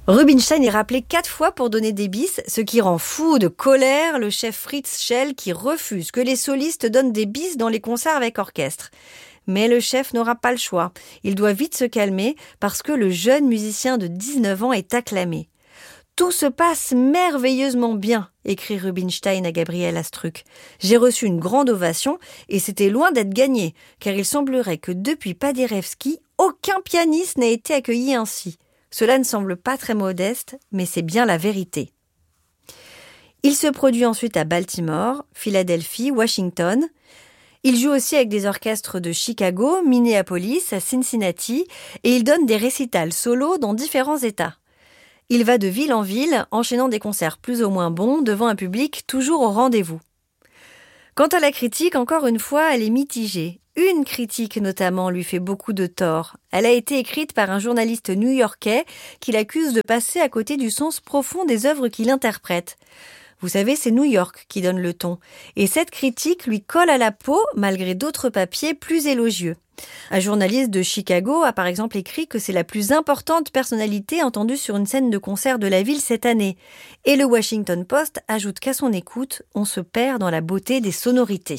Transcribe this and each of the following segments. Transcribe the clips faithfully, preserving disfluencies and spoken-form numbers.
Rubinstein est rappelé quatre fois pour donner des bis, ce qui rend fou de colère le chef Fritz Schell qui refuse que les solistes donnent des bis dans les concerts avec orchestre. Mais le chef n'aura pas le choix. Il doit vite se calmer parce que le jeune musicien de dix-neuf ans est acclamé. « Tout se passe merveilleusement bien », écrit Rubinstein à Gabriel Astruc. « J'ai reçu une grande ovation et c'était loin d'être gagné, car il semblerait que depuis Paderewski, aucun pianiste n'ait été accueilli ainsi. Cela ne semble pas très modeste, mais c'est bien la vérité. » Il se produit ensuite à Baltimore, Philadelphie, Washington. Il joue aussi avec des orchestres de Chicago, Minneapolis, à Cincinnati, et il donne des récitals solos dans différents États. Il va de ville en ville, enchaînant des concerts plus ou moins bons devant un public toujours au rendez-vous. Quant à la critique, encore une fois, elle est mitigée. Une critique notamment lui fait beaucoup de tort. Elle a été écrite par un journaliste new-yorkais qui l'accuse de passer à côté du sens profond des œuvres qu'il interprète. Vous savez, c'est New York qui donne le ton. Et cette critique lui colle à la peau malgré d'autres papiers plus élogieux. Un journaliste de Chicago a par exemple écrit que c'est la plus importante personnalité entendue sur une scène de concert de la ville cette année. Et le Washington Post ajoute qu'à son écoute, on se perd dans la beauté des sonorités.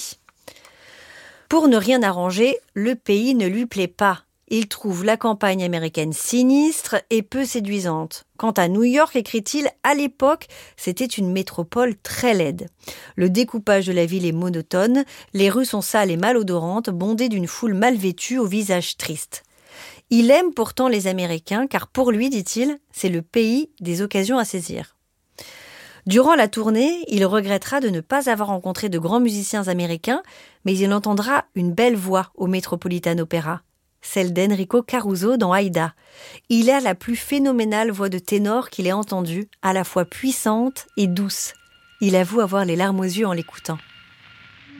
Pour ne rien arranger, le pays ne lui plaît pas. Il trouve la campagne américaine sinistre et peu séduisante. Quant à New York, écrit-il, à l'époque, c'était une métropole très laide. Le découpage de la ville est monotone, les rues sont sales et malodorantes, bondées d'une foule mal vêtue au visage triste. Il aime pourtant les Américains, car pour lui, dit-il, c'est le pays des occasions à saisir. Durant la tournée, il regrettera de ne pas avoir rencontré de grands musiciens américains, mais il entendra une belle voix au Metropolitan Opera, celle d'Enrico Caruso dans Aïda. Il a la plus phénoménale voix de ténor qu'il ait entendue, à la fois puissante et douce. Il avoue avoir les larmes aux yeux en l'écoutant.